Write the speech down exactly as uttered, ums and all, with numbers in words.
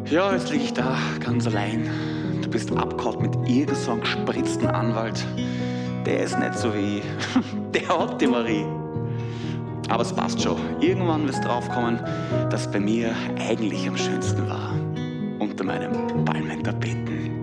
Ja, jetzt lieg ich da, ganz allein. Du bist abgehauen mit irgend so einem gespritzten Anwalt. Der ist nicht so wie ich. Der hat die Marie. Aber es passt schon. Irgendwann wirst du draufkommen, dass bei mir eigentlich am schönsten war. Unter meinem Palmentapeten.